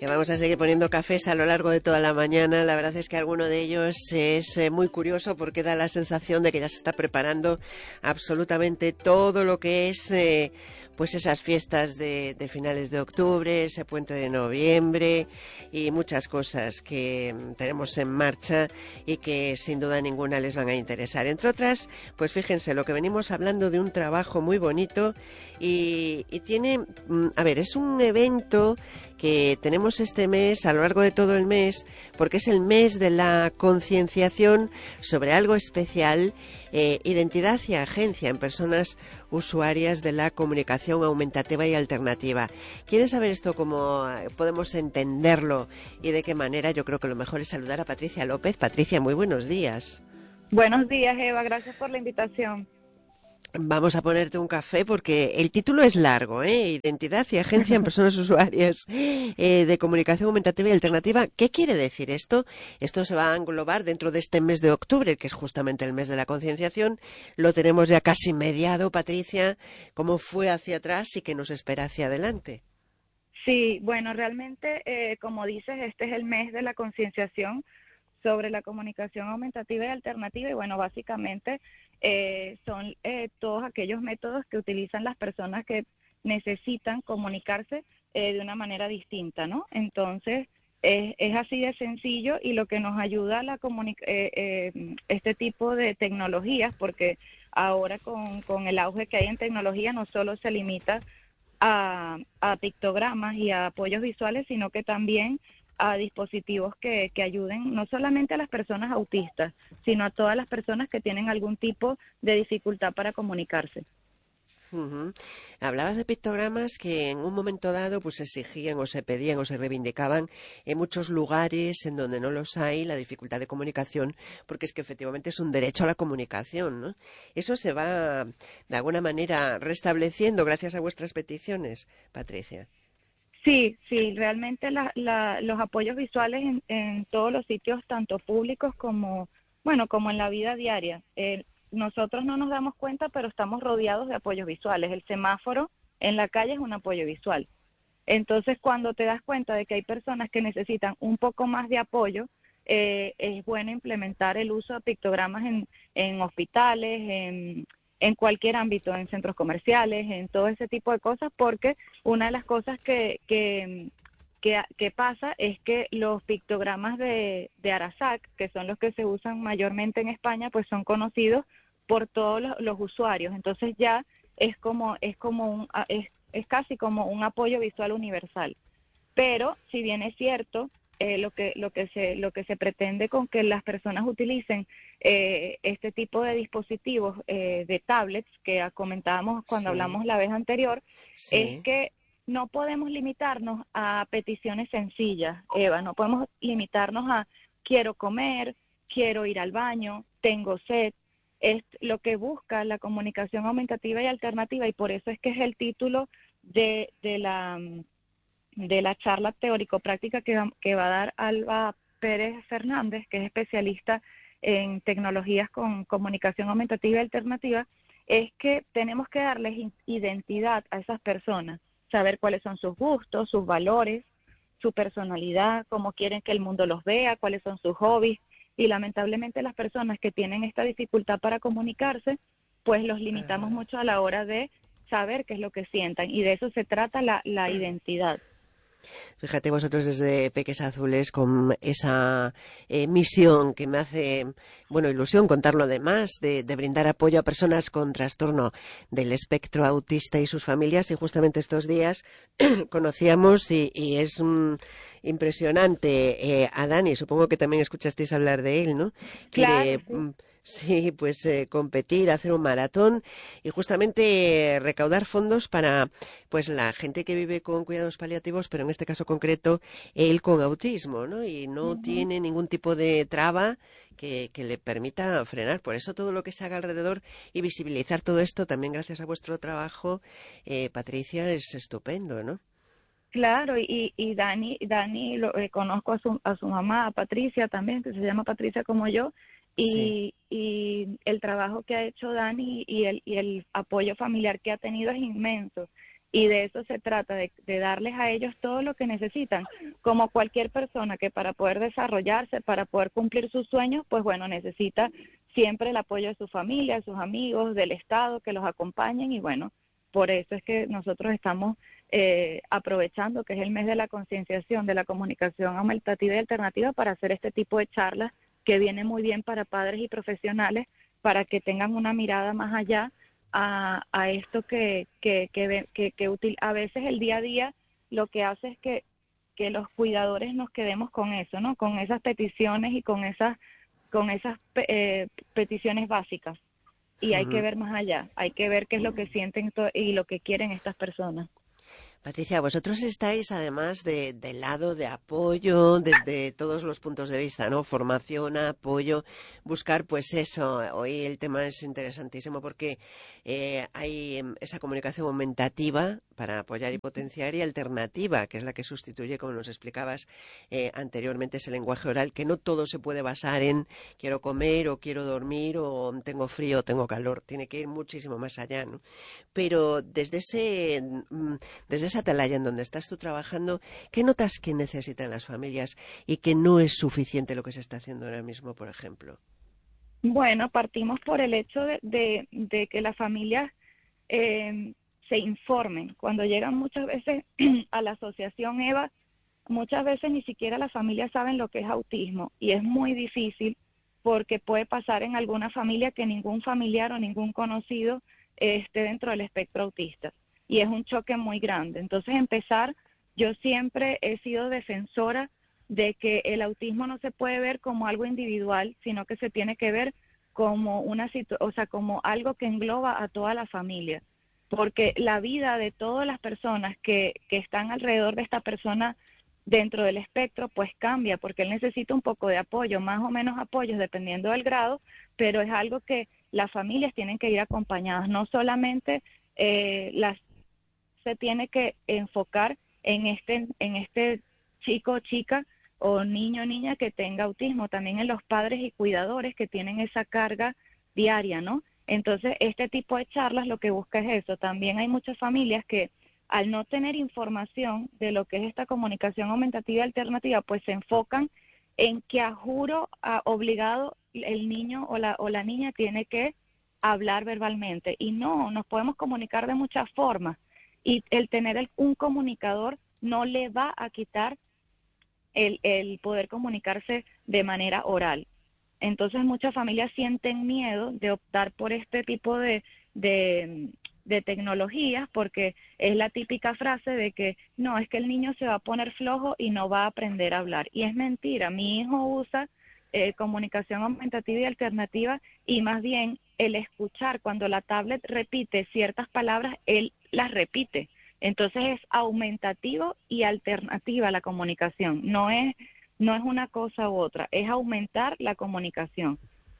Que vamos a seguir poniendo cafés a lo largo de toda la mañana. La verdad es que alguno de ellos es muy curioso porque da la sensación de que ya se está preparando absolutamente todo lo que es pues esas fiestas de finales de octubre, ese puente de noviembre y muchas cosas que tenemos en marcha y que sin duda ninguna les van a interesar. Entre otras, pues fíjense, lo que venimos hablando de un trabajo muy bonito y tiene, a ver, es un evento que tenemos este mes, a lo largo de todo el mes, porque es el mes de la concienciación sobre algo especial, identidad y agencia en personas usuarias de la comunicación aumentativa y alternativa. ¿Quieren saber esto cómo podemos entenderlo y de qué manera? Yo creo que lo mejor es saludar a Patricia López. Patricia, muy buenos días. Buenos días, Eva, gracias por la invitación. Vamos a ponerte un café porque el título es largo, ¿eh? Identidad y agencia en personas usuarias de comunicación aumentativa y alternativa. ¿Qué quiere decir esto? Esto se va a englobar dentro de este mes de octubre, que es justamente el mes de la concienciación. Lo tenemos ya casi mediado, Patricia. ¿Cómo fue hacia atrás y qué nos espera hacia adelante? Sí, bueno, realmente, como dices, este es el mes de la concienciación sobre la comunicación aumentativa y alternativa y bueno, básicamente son todos aquellos métodos que utilizan las personas que necesitan comunicarse de una manera distinta, ¿no? Entonces, es así de sencillo y lo que nos ayuda a este tipo de tecnologías, porque ahora con el auge que hay en tecnología no solo se limita a pictogramas y a apoyos visuales, sino que también a dispositivos que ayuden no solamente a las personas autistas, sino a todas las personas que tienen algún tipo de dificultad para comunicarse. Uh-huh. Hablabas de pictogramas que en un momento dado pues se exigían o se pedían o se reivindicaban en muchos lugares en donde no los hay, la dificultad de comunicación, porque es que efectivamente es un derecho a la comunicación, ¿no? Eso se va de alguna manera restableciendo gracias a vuestras peticiones, Patricia. Sí, sí, realmente los apoyos visuales en todos los sitios, tanto públicos como, bueno, como en la vida diaria. Nosotros no nos damos cuenta, pero estamos rodeados de apoyos visuales. El semáforo en la calle es un apoyo visual. Entonces, cuando te das cuenta de que hay personas que necesitan un poco más de apoyo, es bueno implementar el uso de pictogramas en hospitales, en cualquier ámbito, en centros comerciales, en todo ese tipo de cosas, porque una de las cosas que pasa es que los pictogramas de Arasac, que son los que se usan mayormente en España, pues son conocidos por todos los usuarios. Entonces ya es casi como un apoyo visual universal. Pero si bien es cierto, lo que se pretende con que las personas utilicen este tipo de dispositivos de tablets que comentábamos cuando Sí, hablamos la vez anterior, es sí. que no podemos limitarnos a peticiones sencillas, Eva, no podemos limitarnos a quiero comer, quiero ir al baño, tengo sed. Es lo que busca la comunicación aumentativa y alternativa y por eso es que es el título de la charla teórico-práctica que va a dar Alba Pérez Fernández, que es especialista en tecnologías con comunicación aumentativa y alternativa, es que tenemos que darles identidad a esas personas, saber cuáles son sus gustos, sus valores, su personalidad, cómo quieren que el mundo los vea, cuáles son sus hobbies, y lamentablemente las personas que tienen esta dificultad para comunicarse, pues los limitamos Ajá. mucho a la hora de saber qué es lo que sientan, y de eso se trata la identidad. Fíjate vosotros desde Peques Azules con esa misión que me hace, bueno, ilusión contarlo demás, de brindar apoyo a personas con trastorno del espectro autista y sus familias. Y justamente estos días conocíamos y es impresionante a Dani, supongo que también escuchasteis hablar de él, ¿no? Claro, Quiere... sí. Sí, pues competir, hacer un maratón y justamente recaudar fondos para pues la gente que vive con cuidados paliativos, pero en este caso concreto él con autismo, ¿no? Y no Ujú. tiene ningún tipo de traba que le permita frenar. Por eso todo lo que se haga alrededor y visibilizar todo esto, también gracias a vuestro trabajo, Patricia, es estupendo, ¿no? Claro, y Dani conozco a su mamá, a Patricia también, que se llama Patricia como yo, Sí. y el trabajo que ha hecho Dani y el apoyo familiar que ha tenido es inmenso. Y de eso se trata, de darles a ellos todo lo que necesitan. como cualquier persona que para poder desarrollarse, para poder cumplir sus sueños, pues bueno, necesita siempre el apoyo de su familia, de sus amigos, del Estado, que los acompañen y bueno, por eso es que nosotros estamos aprovechando que es el mes de la concienciación, de la comunicación aumentativa y alternativa para hacer este tipo de charlas que viene muy bien para padres y profesionales para que tengan una mirada más allá a esto a veces el día a día lo que hace es que los cuidadores nos quedemos con eso, ¿no? Con esas peticiones y con esas peticiones básicas. Y hay que ver más allá, hay que ver qué es lo que sienten y lo que quieren estas personas. Patricia, vosotros estáis además del lado de apoyo desde todos los puntos de vista, ¿no? Formación, apoyo, buscar pues eso. Hoy el tema es interesantísimo porque hay esa comunicación aumentativa para apoyar y potenciar y alternativa, que es la que sustituye, como nos explicabas anteriormente, ese lenguaje oral, que no todo se puede basar en quiero comer o quiero dormir o tengo frío o tengo calor. Tiene que ir muchísimo más allá, ¿no? Pero desde esa atalaya en donde estás tú trabajando, ¿qué notas que necesitan las familias y que no es suficiente lo que se está haciendo ahora mismo, por ejemplo? Bueno, partimos por el hecho de que las familias se informen. Cuando llegan muchas veces a la asociación EVA, muchas veces ni siquiera las familias saben lo que es autismo y es muy difícil porque puede pasar en alguna familia que ningún familiar o ningún conocido esté dentro del espectro autista y es un choque muy grande. Entonces yo siempre he sido defensora de que el autismo no se puede ver como algo individual, sino que se tiene que ver como como algo que engloba a toda la familia, porque la vida de todas las personas que están alrededor de esta persona dentro del espectro, pues cambia, porque él necesita un poco de apoyo, más o menos apoyos dependiendo del grado, pero es algo que las familias tienen que ir acompañadas, no solamente se tiene que enfocar en este chico o chica o niño o niña que tenga autismo, también en los padres y cuidadores que tienen esa carga diaria, ¿no? Entonces, este tipo de charlas lo que busca es eso. También hay muchas familias que al no tener información de lo que es esta comunicación aumentativa y alternativa, pues se enfocan en que a juro, obligado, el niño o la niña tiene que hablar verbalmente. Y no, nos podemos comunicar de muchas formas. Y el tener un comunicador no le va a quitar el poder comunicarse de manera oral. Entonces muchas familias sienten miedo de optar por este tipo de tecnologías porque es la típica frase de que no, es que el niño se va a poner flojo y no va a aprender a hablar. Y es mentira, mi hijo usa comunicación aumentativa y alternativa y más bien el escuchar, cuando la tablet repite ciertas palabras, él las repite. Entonces es aumentativo y alternativa la comunicación, no es una cosa u otra, es aumentar la comunicación.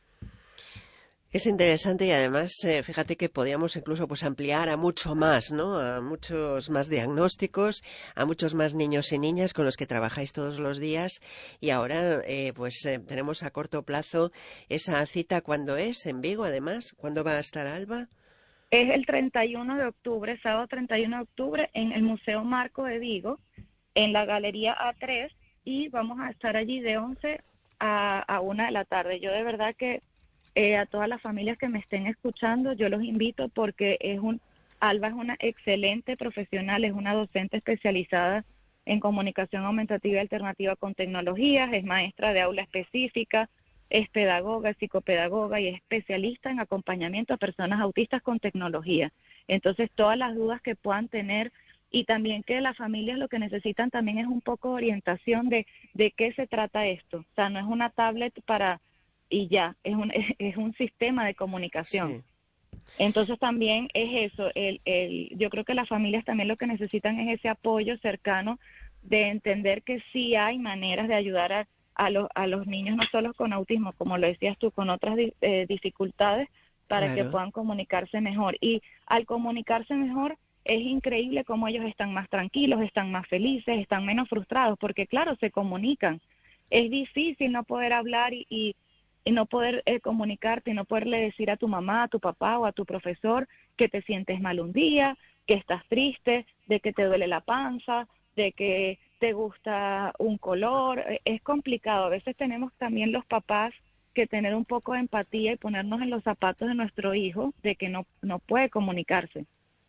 Es interesante y además, fíjate que podríamos incluso pues ampliar a mucho más, ¿no? A muchos más diagnósticos, a muchos más niños y niñas con los que trabajáis todos los días y ahora tenemos a corto plazo esa cita. ¿Cuándo es? ¿En Vigo además? ¿Cuándo va a estar Alba? Es el 31 de octubre, sábado 31 de octubre, en el Museo Marco de Vigo, en la Galería A3, y vamos a estar allí de 11 a 1 de la tarde. Yo de verdad que a todas las familias que me estén escuchando, yo los invito porque Alba es una excelente profesional, es una docente especializada en comunicación aumentativa y alternativa con tecnologías, es maestra de aula específica, es pedagoga, es psicopedagoga y es especialista en acompañamiento a personas autistas con tecnología. Entonces, todas las dudas que puedan tener y también que las familias lo que necesitan también es un poco de orientación de qué se trata esto. O sea, no es una tablet y ya, es un sistema de comunicación. Sí. Entonces también es eso, yo creo que las familias también lo que necesitan es ese apoyo cercano de entender que sí hay maneras de ayudar a los niños, no solo con autismo, como lo decías tú, con otras dificultades, para Claro. que puedan comunicarse mejor. Y al comunicarse mejor, es increíble cómo ellos están más tranquilos, están más felices, están menos frustrados, porque claro, se comunican. Es difícil no poder hablar y no poder comunicarte y no poderle decir a tu mamá, a tu papá o a tu profesor que te sientes mal un día, que estás triste, de que te duele la panza, de que te gusta un color. Es complicado. A veces tenemos también los papás que tener un poco de empatía y ponernos en los zapatos de nuestro hijo, de que no puede comunicarse.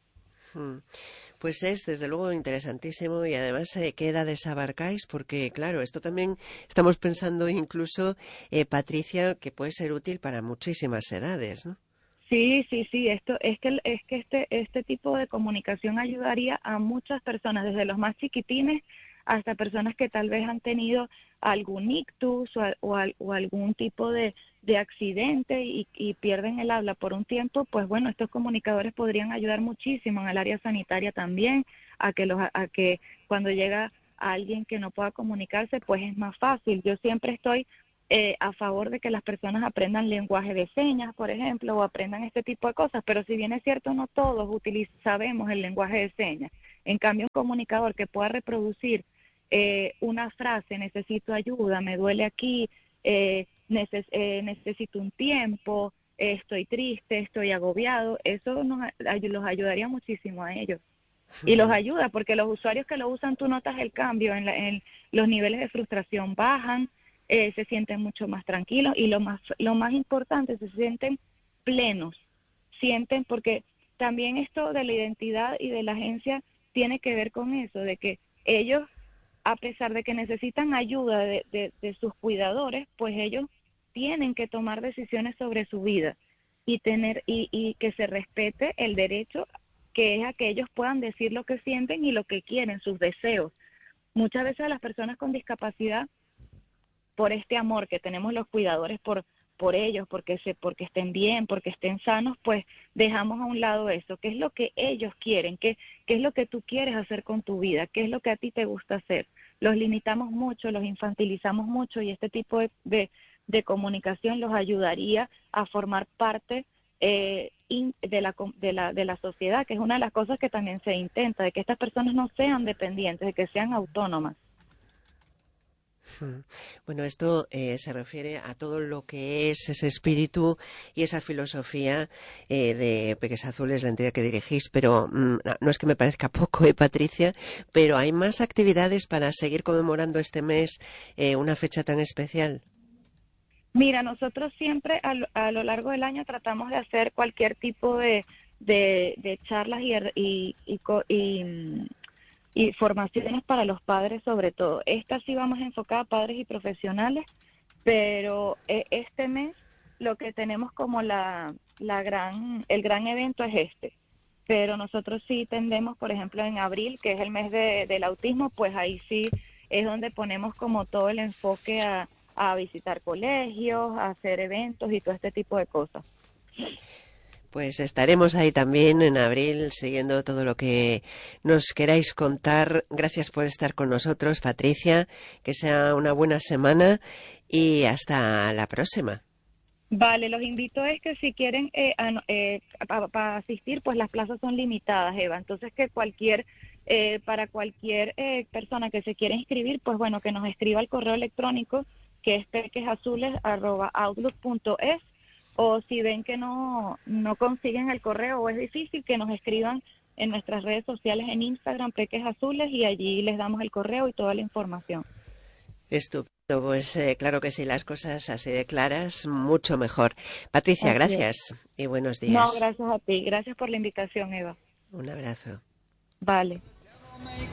Pues es desde luego interesantísimo y además ¿qué edades abarcáis? Porque claro, esto también estamos pensando incluso, Patricia, que puede ser útil para muchísimas edades, ¿no? Sí, sí, sí, este tipo de comunicación ayudaría a muchas personas, desde los más chiquitines hasta personas que tal vez han tenido algún ictus o algún tipo de accidente y pierden el habla por un tiempo. Pues bueno, estos comunicadores podrían ayudar muchísimo en el área sanitaria también, a que cuando llega alguien que no pueda comunicarse, pues es más fácil. Yo siempre estoy a favor de que las personas aprendan lenguaje de señas, por ejemplo, o aprendan este tipo de cosas, pero si bien es cierto, no todos sabemos el lenguaje de señas. En cambio, un comunicador que pueda reproducir una frase, necesito ayuda, me duele aquí, necesito un tiempo, estoy triste, estoy agobiado, eso los ayudaría muchísimo a ellos. Y los ayuda, porque los usuarios que lo usan, tú notas el cambio, en los niveles de frustración bajan, se sienten mucho más tranquilos y lo más importante, se sienten plenos, porque también esto de la identidad y de la agencia tiene que ver con eso, de que ellos, a pesar de que necesitan ayuda de sus cuidadores, pues ellos tienen que tomar decisiones sobre su vida y que se respete el derecho que es a que ellos puedan decir lo que sienten y lo que quieren, sus deseos. Muchas veces las personas con discapacidad, por este amor que tenemos los cuidadores por ellos, porque estén bien, porque estén sanos, pues dejamos a un lado eso. ¿Qué es lo que ellos quieren? ¿Qué es lo que tú quieres hacer con tu vida? ¿Qué es lo que a ti te gusta hacer? Los limitamos mucho, los infantilizamos mucho y este tipo de comunicación los ayudaría a formar parte de la sociedad, que es una de las cosas que también se intenta, de que estas personas no sean dependientes, de que sean autónomas. Bueno, esto se refiere a todo lo que es ese espíritu y esa filosofía de Peques Azules, la entidad que dirigís, pero no es que me parezca poco, Patricia, pero hay más actividades para seguir conmemorando este mes, una fecha tan especial. Mira, nosotros siempre a lo largo del año tratamos de hacer cualquier tipo de charlas y formaciones para los padres sobre todo. Esta sí vamos enfocada a padres y profesionales, pero este mes lo que tenemos como el gran evento es este. Pero nosotros sí tendemos, por ejemplo, en abril, que es el mes del autismo, pues ahí sí es donde ponemos como todo el enfoque a visitar colegios, a hacer eventos y todo este tipo de cosas. Pues estaremos ahí también en abril siguiendo todo lo que nos queráis contar. Gracias por estar con nosotros, Patricia. Que sea una buena semana y hasta la próxima. Vale, los invito es que si quieren para asistir, pues las plazas son limitadas, Eva. Entonces que para cualquier persona que se quiera inscribir, pues bueno, que nos escriba al correo electrónico que es pequesazules@outlook.es, o si ven que no consiguen el correo o es difícil, que nos escriban en nuestras redes sociales en Instagram, Peques Azules, y allí les damos el correo y toda la información. Estupendo, pues claro que sí, las cosas así de claras, mucho mejor. Patricia, Así es. gracias y buenos No, días. gracias a ti. Gracias por la invitación, Eva. Un abrazo. Vale.